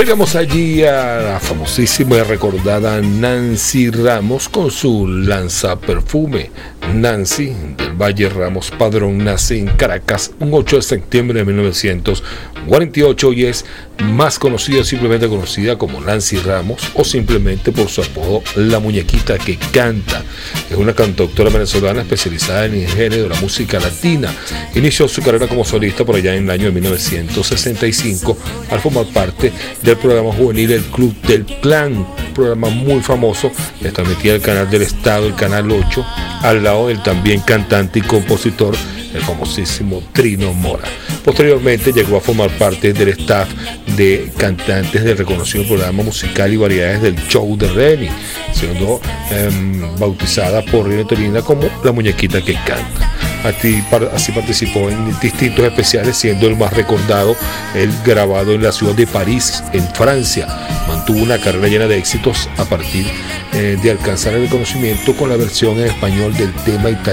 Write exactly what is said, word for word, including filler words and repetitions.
Teníamos allí a la famosísima y recordada Nancy Ramos con su Lanza Perfume. Nancy del Valle Ramos Padrón nace en Caracas un ocho de septiembre de mil novecientos cuarenta y ocho y es más conocida, simplemente conocida como Nancy Ramos o simplemente por su apodo La Muñequita que Canta. Es una cantautora venezolana especializada en el género de la música latina. Inició su carrera como solista por allá en el año de mil novecientos sesenta y cinco al formar parte del programa juvenil El Club del Clan, un programa muy famoso que transmitía el canal del Estado, el canal ocho, al lado del también cantante y compositor el famosísimo Trino Mora. Posteriormente llegó a formar parte del staff de cantantes del reconocido programa musical y variedades del Show de Reni, siendo eh, bautizada por Rino Tolina como La Muñequita que Canta. Así participó en distintos especiales, siendo el más recordado el grabado en la ciudad de París, en Francia. Mantuvo una carrera llena de éxitos a partir eh, de alcanzar el reconocimiento con la versión en español del tema italiano